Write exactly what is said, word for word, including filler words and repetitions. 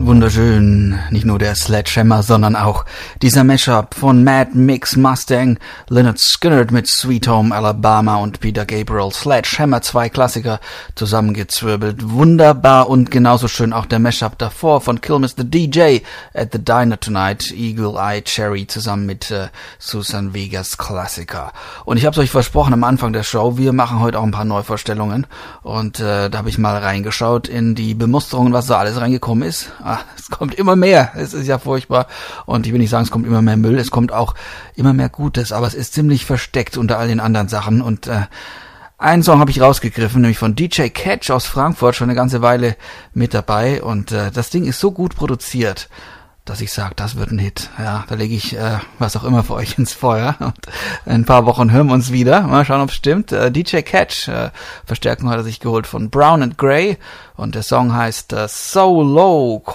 Wunderschön, nicht nur der Sledgehammer, sondern auch dieser Mashup von Mad Mix Mustang, Lynyrd Skynyrd mit Sweet Home Alabama und Peter Gabriel. Sledgehammer, zwei Klassiker zusammengezwirbelt. Wunderbar und genauso schön auch der Mashup davor von Kill Mister D J at the Diner Tonight, Eagle Eye Cherry zusammen mit äh, Susan Vegas Klassiker. Und ich habe es euch versprochen am Anfang der Show, wir machen heute auch ein paar Neuvorstellungen und äh, da habe ich mal reingeschaut in die Bemusterungen, was da alles reingekommen ist. Ah, es kommt immer mehr, es ist ja furchtbar und ich will nicht sagen, es kommt immer mehr Müll, es kommt auch immer mehr Gutes, aber es ist ziemlich versteckt unter all den anderen Sachen und äh, einen Song habe ich rausgegriffen, nämlich von D J Catch aus Frankfurt, schon eine ganze Weile mit dabei und äh, das Ding ist so gut produziert, dass ich sage, das wird ein Hit. Ja, da lege ich äh, was auch immer für euch ins Feuer. Und in ein paar Wochen hören wir uns wieder. Mal schauen, ob es stimmt. Äh, D J Catch, äh, Verstärkung hat er sich geholt von Brown and Grey und der Song heißt äh, So Low.